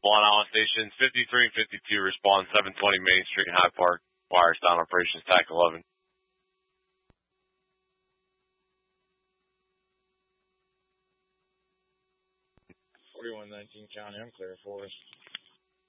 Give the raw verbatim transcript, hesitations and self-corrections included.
Long Island Station, fifty-three and fifty-two respond, seven twenty Main Street, High Park, wires down operations, T A C eleven. forty-one nineteen County, I'm clear for us.